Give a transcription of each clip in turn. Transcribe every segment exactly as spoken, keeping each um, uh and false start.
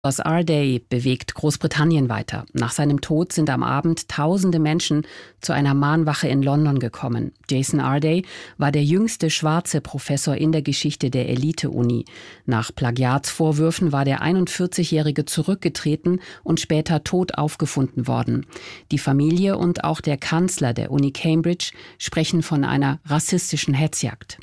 Ross Arday bewegt Großbritannien weiter. Nach seinem Tod sind am Abend tausende Menschen zu einer Mahnwache in London gekommen. Jason Arday war der jüngste schwarze Professor in der Geschichte der Elite-Uni. Nach Plagiatsvorwürfen war der einundvierzigjährige zurückgetreten und später tot aufgefunden worden. Die Familie und auch der Kanzler der Uni Cambridge sprechen von einer rassistischen Hetzjagd.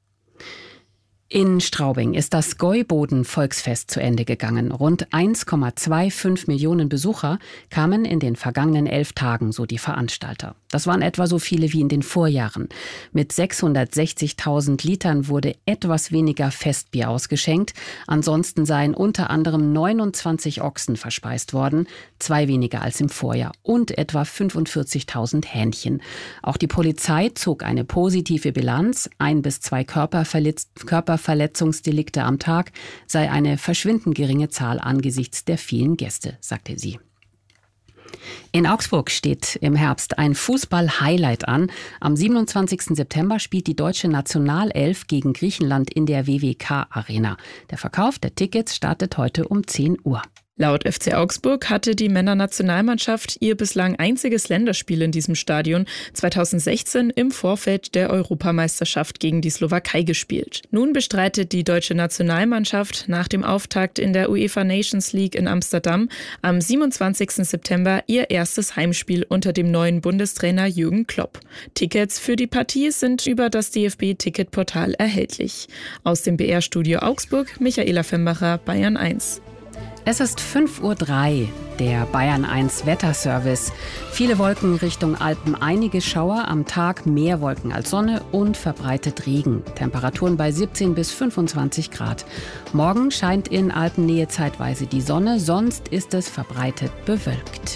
In Straubing ist das Gäuboden-Volksfest zu Ende gegangen. Rund eins Komma fünfundzwanzig Millionen Besucher kamen in den vergangenen elf Tagen, so die Veranstalter. Das waren etwa so viele wie in den Vorjahren. Mit sechshundertsechzigtausend Litern wurde etwas weniger Festbier ausgeschenkt. Ansonsten seien unter anderem neunundzwanzig Ochsen verspeist worden, zwei weniger als im Vorjahr, und etwa fünfundvierzigtausend Hähnchen. Auch die Polizei zog eine positive Bilanz. Ein bis zwei Körperverletz- Körperverletzungsdelikte am Tag sei eine verschwindend geringe Zahl angesichts der vielen Gäste, sagte sie. In Augsburg steht im Herbst ein Fußball-Highlight an. Am siebenundzwanzigsten September spielt die deutsche Nationalelf gegen Griechenland in der W W K-Arena. Der Verkauf der Tickets startet heute um zehn Uhr. Laut F C Augsburg hatte die Männernationalmannschaft ihr bislang einziges Länderspiel in diesem Stadion zweitausendsechzehn im Vorfeld der Europameisterschaft gegen die Slowakei gespielt. Nun bestreitet die deutsche Nationalmannschaft nach dem Auftakt in der UEFA Nations League in Amsterdam am siebenundzwanzigsten September ihr erstes Heimspiel unter dem neuen Bundestrainer Jürgen Klopp. Tickets für die Partie sind über das D F B-Ticketportal erhältlich. Aus dem B R-Studio Augsburg, Michaela Fembacher, Bayern eins. Es ist fünf Uhr drei, der Bayern eins Wetterservice. Viele Wolken Richtung Alpen, einige Schauer, am Tag mehr Wolken als Sonne und verbreitet Regen. Temperaturen bei siebzehn bis fünfundzwanzig Grad. Morgen scheint in Alpennähe zeitweise die Sonne, sonst ist es verbreitet bewölkt.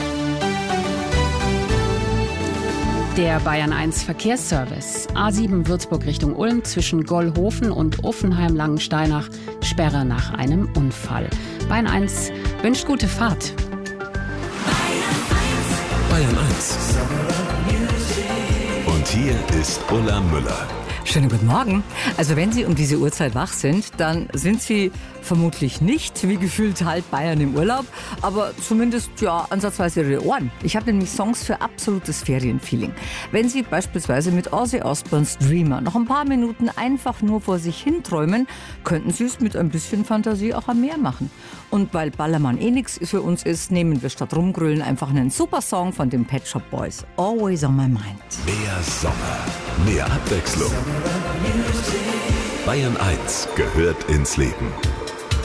Der Bayern eins Verkehrsservice. A sieben Würzburg Richtung Ulm zwischen Gollhofen und Uffenheim-Langensteinach. Sperre nach einem Unfall. Bayern eins wünscht gute Fahrt. Bayern eins. Und hier ist Ulla Müller. Schönen guten Morgen. Also wenn Sie um diese Uhrzeit wach sind, dann sind Sie vermutlich nicht wie gefühlt halb Bayern im Urlaub, aber zumindest ja ansatzweise Ihre Ohren. Ich habe nämlich Songs für absolutes Ferienfeeling. Wenn Sie beispielsweise mit Ozzy Osbournes Dreamer noch ein paar Minuten einfach nur vor sich hin träumen, könnten Sie es mit ein bisschen Fantasie auch am Meer machen. Und weil Ballermann eh nix für uns ist, nehmen wir statt rumgrölen einfach einen super Song von den Pet Shop Boys. Always on my mind. Mehr Sommer, mehr Abwechslung. Bayern eins gehört ins Leben.